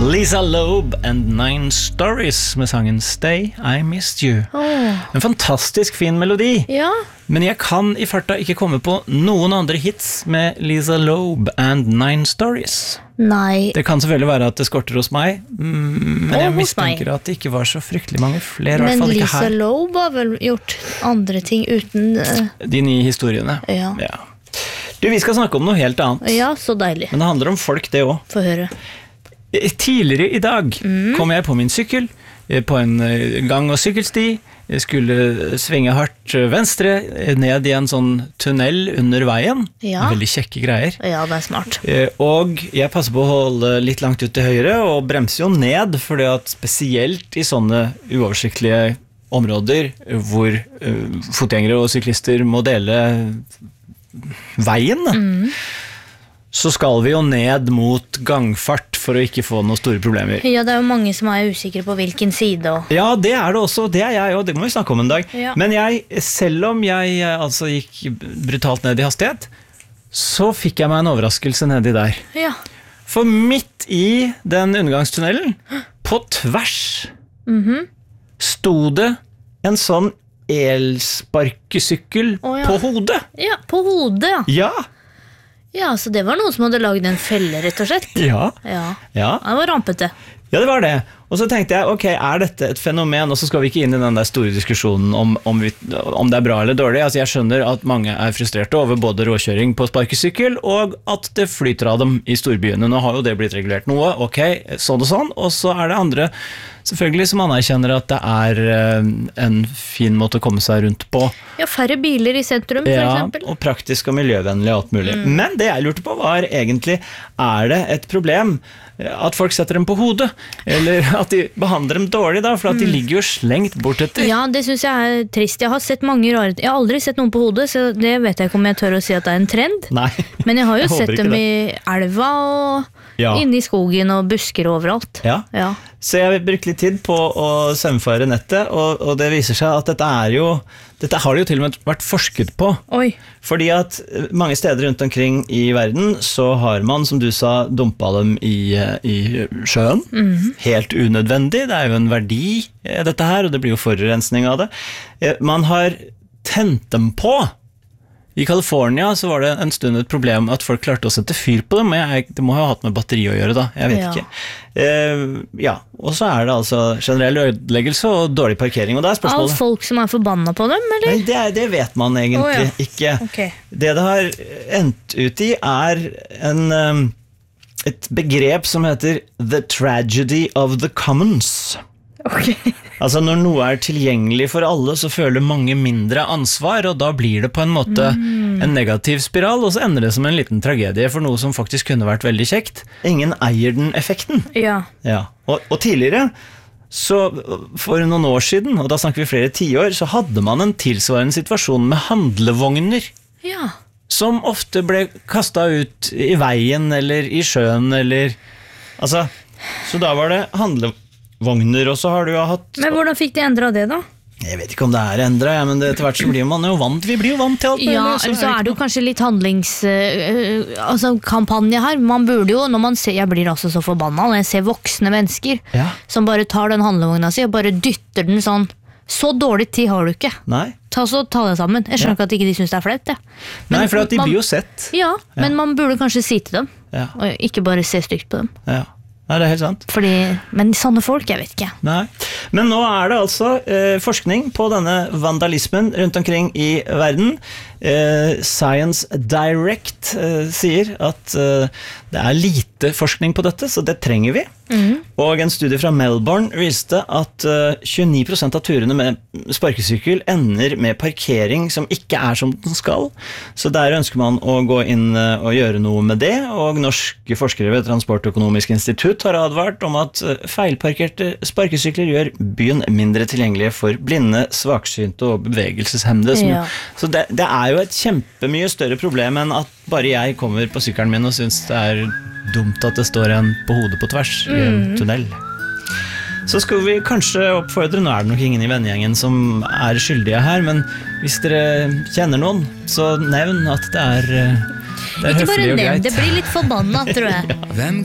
Lisa Loeb and Nine Stories med sangen Stay, I Missed You. En fantastisk fin melodi. Ja. Men jeg kan I farta ikke komme på noen andre hits med Lisa Loeb and Nine Stories. Nei. Det kan selvfølgelig være at det skorter hos meg, men jeg mistenker at det ikke var så fryktelig mange flere. Men ikke Lisa her. Loeb har vel gjort andre ting uten... De nye historiene. Ja. Du, vi skal snakke om noe helt annet. Ja, så deilig. Men det handler om folk det også. Få høre. Tidligere I dag kom jeg på min sykkel på en gang- og sykkelsti. Jeg skulle svinge hardt venstre ned I en sånn tunnel under veien. Ja. Veldig kjekke greier. Ja, det smart. Og jeg passer på å holde litt langt ut til høyre og bremser jo ned, fordi at spesielt I sånne uoversiktlige områder hvor fotgjengere og syklister må dele veien, så skal vi jo ned mot gangfart for å ikke få noen store problemer. Ja, det jo mange som usikre på hvilken side. Og... Ja, det det også, det jeg også, det må vi snakke om en dag. Ja. Men selv om jeg altså gikk brutalt ned I hastighet, så fikk jeg meg en overraskelse nedi der. Ja. For midt I den undergangstunnelen, på tvers, sto det en sånn elsparkesykkel på hodet. Ja, på hodet, ja. Ja. Ja, så det var noen som hadde laget en felle, rett og slett. Ja. Ja. Ja. Det var rampete. Ja, det var det. Og så tenkte jeg, ok, dette et fenomen? Og så skal vi ikke inn I den der store diskusjonen om det bra eller dårlig. Altså, jeg skjønner at mange frustrerte over både råkjøring på sparkesykkel, og at det flyter av dem I storbyene. Nå har jo det blitt regulert noe, ok, sånn og sånn. Og så det andre, selvfølgelig, som anerkjenner at det en fin måte å komme seg rundt på. Ja, færre biler I sentrum, for eksempel. Ja, og praktisk og miljøvennlig og alt mulig. Men det jeg lurte på var egentlig, det et problem at folk setter dem på hodet, eller at de behandler dem dårlig da, for at de ligger jo slengt bort etter. Ja, det synes jeg trist. Jeg har sett mange rare... Jeg har aldri sett noen på hodet, så det vet jeg ikke om jeg tør å si at det en trend. Nei. Men jeg har jo Jeg sett håper ikke dem I elva og inne I skogen og busker overalt. Ja. Ja. Så jeg brukte litt tid på å sømføre nettet, og det viser seg at dette har det jo til og med vært forsket på. Oi. Fordi at mange steder rundt omkring I verden så har man, som du sa, dumpet dem I sjøen. Helt unødvendig, det jo en verdi dette her, og det blir jo forurensning av det. Man har tent dem på. I California så var det en stund et problem at folk klarte å sette fyr på dem, men det må ha hatt med batteri å gjøre da, jeg vet ikke. Og så det altså generell ødeleggelse og dårlig parkering, og det spørsmålet. Alt folk som forbannet på dem, eller? Nei, det vet man egentlig ikke. Okay. Det har endt ut I et begrep som heter The Tragedy of the Commons. Okay. Altså når noe tilgjengelig for alle, så føler mange mindre ansvar, og da blir det på en måte en negativ spiral, og så ender det som en liten tragedie for noe som faktisk kunne vært veldig kjekt. Ingen eier den effekten. Ja. Og tidligere, så for noen år siden, og da snakker vi flere 10 år, så hadde man en tilsvarende situasjon med handlevogner. Ja. Som ofte ble kastet ut I veien, eller I sjøen, eller... Altså, så da var det handlevogner, og så har du jo hatt... Men hvordan fikk de endret det da? Jeg vet ikke om det endret, men etter hvert så blir man jo vant. Vi blir jo vant til alt. Ja, eller så det jo kanskje litt kampanje her. Man burde jo, når man ser, jeg blir altså så forbannet når jeg ser voksne mennesker som bare tar den handlevogna si og bare dytter den sånn. Så dårlig tid har du ikke. Nei. Ta det sammen. Jeg skjønner ikke at ikke de synes det flaut, det. Nei, for at de blir jo sett. Ja, men man burde kanskje si til dem, og ikke bare se stygt på dem. Ja. Nei, det helt sant. Men sånne folk, jeg vet ikke. Nei. Men nå det altså forskning på denne vandalismen rundt omkring I verden. Science Direct sier at det lite forskning på dette, så det trenger vi. Og en studie fra Melbourne viste at 29% av turene med sparkesykkel ender med parkering som ikke som den skal. Så der ønsker man å gå inn og gjøre noe med det, og norske forskere ved Transportøkonomisk institutt har advart om at feilparkerte sparkesykler gjør byen mindre tilgjengelige for blinde, svaksynte og bevegelseshemmede. Så det jo et kjempemye større problem enn at bare jeg kommer på sykkelen min og synes det dumt at det står en på hodet på tvers I en tunnel. Så skal vi kanskje oppfordre, nå det nok ingen I vennegjengen som skyldige her, men hvis dere kjenner noen, så nevn at det høflig og greit. Ikke bare nevn, det blir litt forbannet, tror jeg.